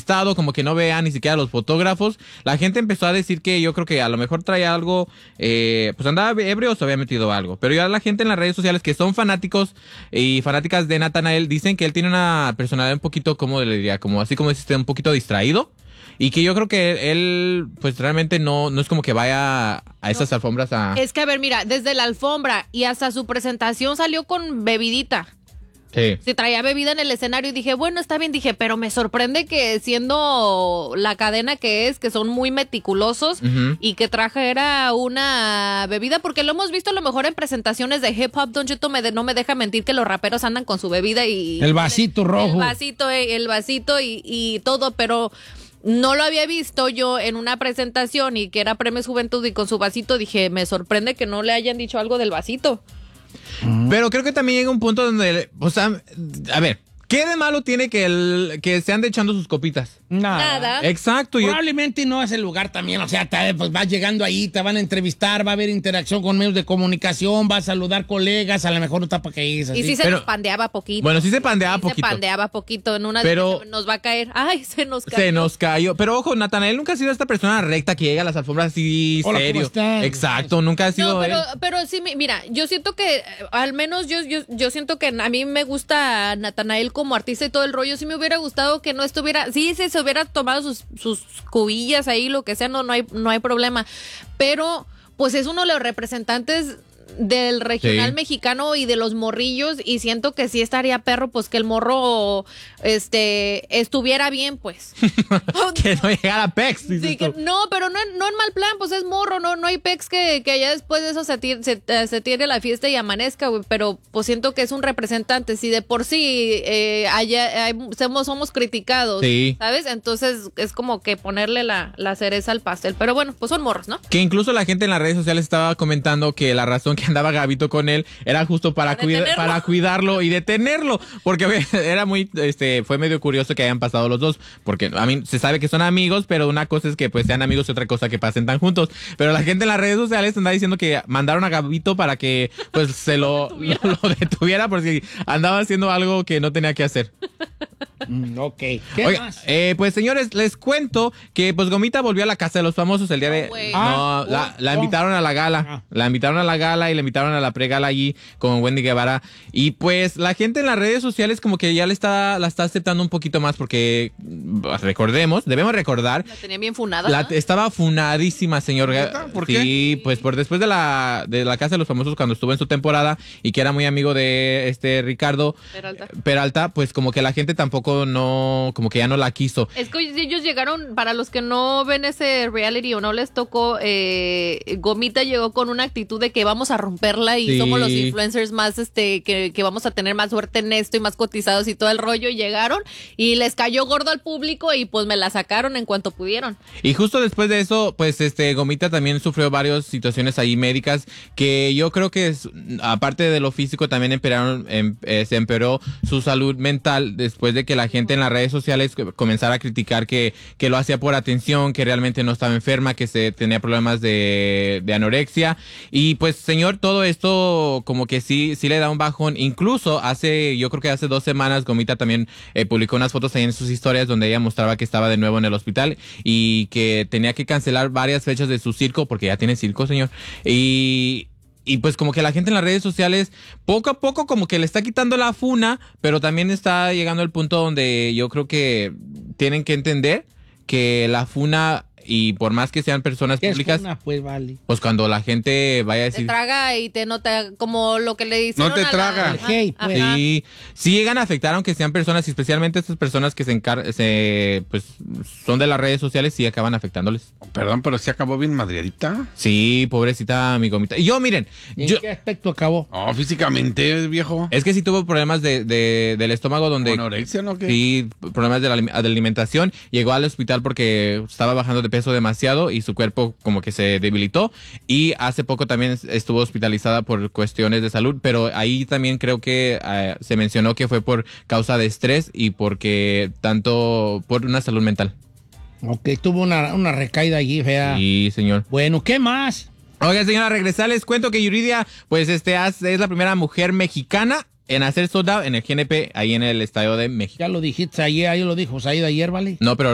despistado, como que no vea ni siquiera los fotógrafos. La gente empezó a decir que yo creo que a lo mejor traía algo, pues andaba ebrio o se había metido algo. Pero ya la gente en las redes sociales que son fanáticos y fanáticas de Nathanael dicen que él tiene una personalidad un poquito, ¿cómo le diría? Como así como dijiste, un poquito distraído. Y que yo creo que él, pues realmente no es como que vaya a esas alfombras a... Es que, a ver, mira, desde la alfombra y hasta su presentación salió con bebidita. Sí. Se traía bebida en el escenario y dije, bueno, está bien, dije, pero me sorprende que siendo la cadena que es, que son muy meticulosos y que trajera una bebida, porque lo hemos visto a lo mejor en presentaciones de hip hop, Don Cheto, no me deja mentir que los raperos andan con su bebida y... El vasito rojo. El vasito y todo, pero... No lo había visto yo en una presentación y que era Premios Juventud y con su vasito, dije, me sorprende que no le hayan dicho algo del vasito. Pero creo que también llega un punto donde, o sea, a ver, ¿qué de malo tiene que se ande echando sus copitas? Nada. Exacto. Probablemente no es el lugar también, o sea, pues vas llegando ahí, te van a entrevistar, va a haber interacción con medios de comunicación, va a saludar colegas, a lo mejor no está para que es así. Y sí se nos pandeaba poquito. Bueno, sí se pandeaba poquito. Se pandeaba poquito, en una pero nos va a caer. Ay, se nos cayó. Se nos cayó. Pero ojo, Nathanael nunca ha sido esta persona recta que llega a las alfombras así Hola, serio. ¿cómo están? Exacto, nunca ha sido él. Pero sí, mira, yo siento que, al menos yo siento que a mí me gusta Nathanael como artista y todo el rollo. Sí me hubiera gustado que no estuviera, sí, se hubiera tomado sus cubillas ahí, lo que sea, no hay problema. Pero, pues es uno de los representantes del regional mexicano y de los morrillos, y siento que sí estaría perro, pues que el morro estuviera bien, pues. Que no llegara Pex. Sí, no, pero no en mal plan, pues es morro, no hay Pex que allá después de eso se tire la fiesta y amanezca, güey, pero pues siento que es un representante, si de por sí allá somos criticados, ¿sabes? Entonces es como que ponerle la cereza al pastel, pero bueno, pues son morros, ¿no? Que incluso la gente en las redes sociales estaba comentando que la razón que andaba Gabito con él era justo para cuidarlo y detenerlo, porque era muy, fue medio curioso que hayan pasado los dos, porque a mí se sabe que son amigos, pero una cosa es que pues sean amigos y otra cosa que pasen tan juntos, pero la gente en las redes sociales anda diciendo que mandaron a Gabito para que pues se lo detuviera porque andaba haciendo algo que no tenía que hacer. Ok. ¿Qué más? Pues señores, les cuento que pues Gomita volvió a la casa de los famosos el día de... la invitaron a la gala. La invitaron a la gala y la invitaron a la pregala allí con Wendy Guevara. Y pues la gente en las redes sociales como que ya la está aceptando un poquito más porque debemos recordar... La tenía bien funada. Estaba funadísima, señor. ¿Por qué? Sí, pues por después de la casa de los famosos cuando estuvo en su temporada y que era muy amigo de Ricardo Peralta, pues como que la gente tampoco como que ya no la quiso. Es que ellos llegaron, para los que no ven ese reality o no les tocó, Gomita llegó con una actitud de que vamos a romperla y somos los influencers más, que vamos a tener más suerte en esto y más cotizados y todo el rollo, y llegaron y les cayó gordo al público y pues me la sacaron en cuanto pudieron. Y justo después de eso, pues Gomita también sufrió varias situaciones ahí médicas que yo creo que aparte de lo físico también se empeoró su salud mental después de que la gente en las redes sociales comenzara a criticar que lo hacía por atención, que realmente no estaba enferma, que tenía problemas de anorexia. Y pues señor, todo esto como que sí le da un bajón. Incluso yo creo que hace 2 semanas Gomita también publicó unas fotos ahí en sus historias donde ella mostraba que estaba de nuevo en el hospital y que tenía que cancelar varias fechas de su circo porque ya tiene circo, señor. Y pues como que la gente en las redes sociales poco a poco como que le está quitando la funa, pero también está llegando al punto donde yo creo que tienen que entender que la funa, y por más que sean personas públicas, pues vale. Pues cuando la gente vaya a decir... Te traga y te nota como lo que le hicieron no te traga. Sí llegan a afectar aunque sean personas, y especialmente estas personas que pues son de las redes sociales, sí acaban afectándoles. Perdón, pero sí acabó bien madriadita. Sí, pobrecita mi Gomita. Y yo, miren... ¿En qué aspecto acabó? Físicamente, viejo. Es que sí tuvo problemas del estómago donde... ¿Anorexia, no? ¿Qué? Sí, problemas de la alimentación. Llegó al hospital porque estaba bajando de peso demasiado y su cuerpo como que se debilitó, y hace poco también estuvo hospitalizada por cuestiones de salud, pero ahí también creo que se mencionó que fue por causa de estrés y por una salud mental. Ok, tuvo una recaída allí, fea. Sí, señor. Bueno, ¿qué más? Oiga, señora, regresar, les cuento que Yuridia, pues es la primera mujer mexicana en hacer sold out en el GNP, ahí en el Estadio de México. Ya lo dijiste ayer, lo dijo Said ayer, ¿vale? No, pero